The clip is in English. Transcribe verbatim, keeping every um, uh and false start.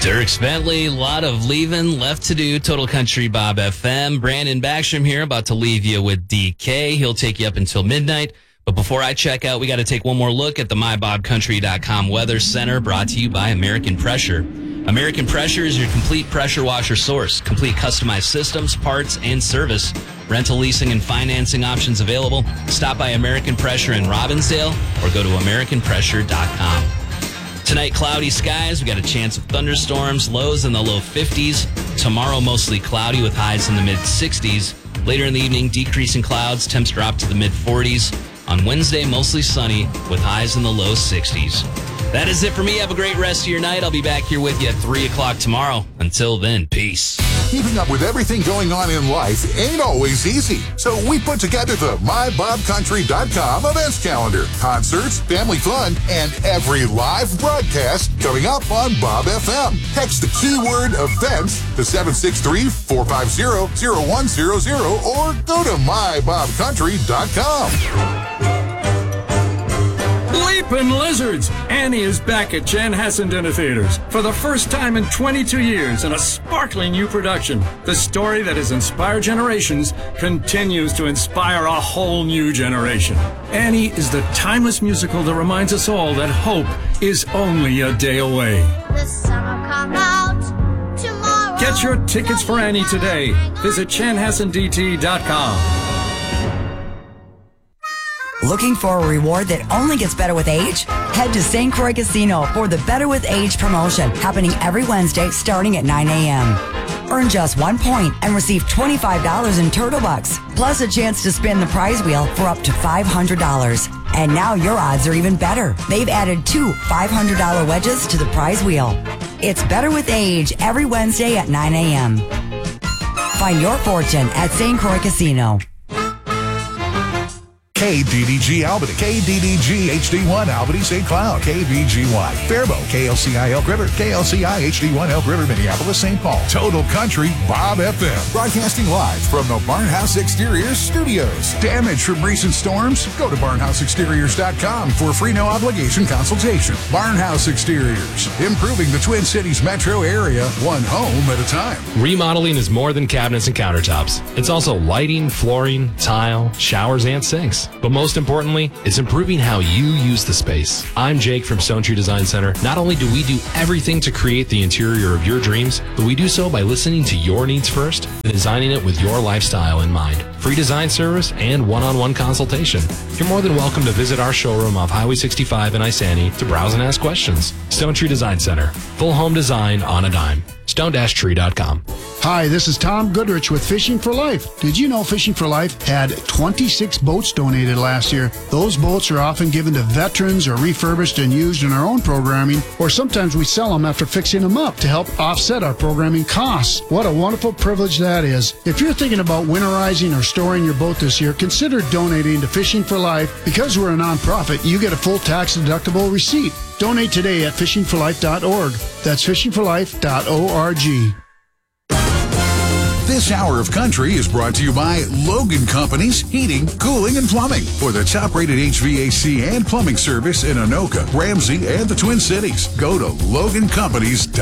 Dierks Bentley, a lot of leaving left to do. Total Country Bob F M. Brandon Backstrom here, about to leave you with D K. He'll take you up until midnight. But before I check out, we got to take one more look at the my bob country dot com Weather Center, brought to you by American Pressure. American Pressure is your complete pressure washer source. Complete customized systems, parts, and service. Rental, leasing, and financing options available. Stop by American Pressure in Robbinsdale or go to american pressure dot com. Tonight, cloudy skies. We got a chance of thunderstorms, lows in the low fifties. Tomorrow, mostly cloudy with highs in the mid sixties. Later in the evening, decreasing clouds. Temps drop to the mid forties. On Wednesday, mostly sunny with highs in the low sixties. That is it for me. Have a great rest of your night. I'll be back here with you at three o'clock tomorrow. Until then, peace. Keeping up with everything going on in life ain't always easy. So we put together the my bob country dot com events calendar. Concerts, family fun, and every live broadcast coming up on Bob F M. Text the keyword events to seven six three, four five zero, zero one zero zero or go to my bob country dot com. Leapin' Lizards! Annie is back at Chanhassen Dinner Theaters for the first time in twenty-two years in a sparkling new production. The story that has inspired generations continues to inspire a whole new generation. Annie is the timeless musical that reminds us all that hope is only a day away. The summer come out tomorrow. Get your tickets for Annie today. Visit chanhassen d t dot com. Looking for a reward that only gets better with age? Head to Saint Croix Casino for the Better with Age promotion, happening every Wednesday starting at nine a.m. Earn just one point and receive twenty-five dollars in Turtle Bucks, plus a chance to spin the prize wheel for up to five hundred dollars. And now your odds are even better. They've added two five hundred dollars wedges to the prize wheel. It's Better with Age every Wednesday at nine a.m. Find your fortune at Saint Croix Casino. K D D G Albany, K D D G H D one Albany Saint Cloud, K V G Y Faribault, K L C I Elk River, K L C I H D one Elk River, Minneapolis, Saint Paul. Total Country Bob F M, broadcasting live from the Barnhouse Exteriors studios. Damage from recent storms? Go to barnhouse exteriors dot com for a free no obligation consultation. Barnhouse Exteriors, improving the Twin Cities metro area one home at a time. Remodeling is more than cabinets and countertops. It's also lighting, flooring, tile, showers, and sinks. But most importantly, it's improving how you use the space. I'm Jake from Stone Tree Design Center. Not only do we do everything to create the interior of your dreams, but we do so by listening to your needs first and designing it with your lifestyle in mind. Free design service and one-on-one consultation. You're more than welcome to visit our showroom off Highway sixty-five in Isani to browse and ask questions. Stone Tree Design Center. Full home design on a dime. stone tree dot com. Hi, this is Tom Goodrich with Fishing for Life. Did you know Fishing for Life had twenty-six boats donated last year? Those boats are often given to veterans or refurbished and used in our own programming, or sometimes we sell them after fixing them up to help offset our programming costs. What a wonderful privilege that is. If you're thinking about winterizing or storing your boat this year, consider donating to Fishing for Life. Because we're a nonprofit, you get a full tax-deductible receipt. Donate today at fishing for life dot org. That's fishing for life dot org. This hour of country is brought to you by Logan Companies Heating, Cooling, and Plumbing. For the top-rated H V A C and plumbing service in Anoka, Ramsey, and the Twin Cities, go to logan companies dot com.